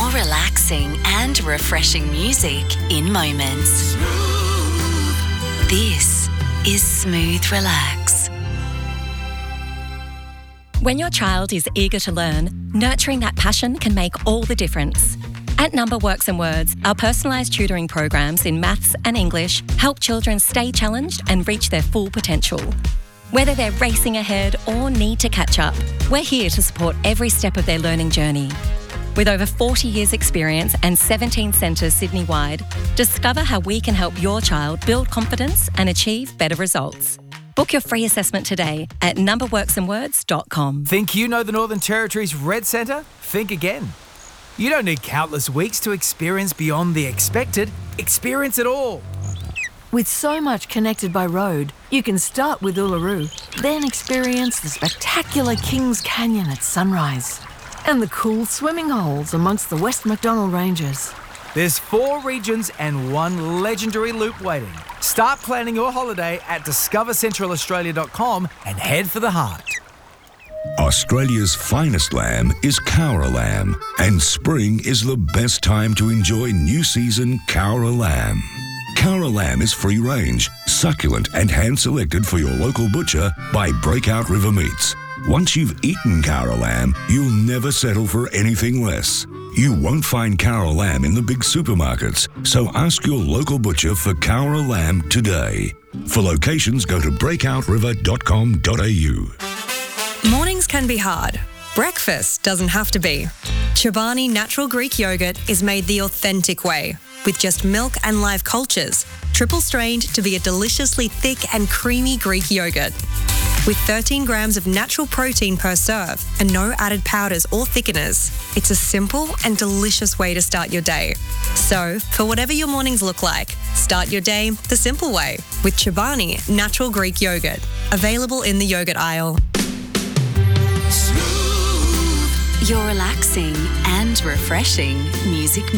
More relaxing and refreshing music in moments. This is Smooth Relax. When your child is eager to learn, nurturing that passion can make all the difference. At Number Works and Words, our personalised tutoring programs in maths and English help children stay challenged and reach their full potential. Whether they're racing ahead or need to catch up, we're here to support every step of their learning journey. With over 40 years' experience and 17 centres Sydney-wide, discover how we can help your child build confidence and achieve better results. Book your free assessment today at numberworksandwords.com. Think you know the Northern Territory's Red Centre? Think again. You don't need countless weeks to experience beyond the expected. Experience it all. With so much connected by road, you can start with Uluru, then experience the spectacular Kings Canyon at sunrise and the cool swimming holes amongst the West Macdonnell Ranges. There's 4 regions and 1 legendary loop waiting. Start planning your holiday at discovercentralaustralia.com and head for the heart. Australia's finest lamb is Cowra lamb, and spring is the best time to enjoy new season Cowra lamb. Cowra lamb is free range, succulent and hand-selected for your local butcher by Breakout River Meats. Once you've eaten Cowra lamb, you'll never settle for anything less. You won't find Cowra lamb in the big supermarkets, so ask your local butcher for Cowra lamb today. For locations, go to breakoutriver.com.au. Mornings can be hard. Breakfast doesn't have to be. Chobani Natural Greek Yogurt is made the authentic way, with just milk and live cultures, triple strained to be a deliciously thick and creamy Greek yogurt. With 13 grams of natural protein per serve and no added powders or thickeners, it's a simple and delicious way to start your day. So, for whatever your mornings look like, start your day the simple way with Chobani Natural Greek Yogurt. Available in the yogurt aisle. Your relaxing and refreshing music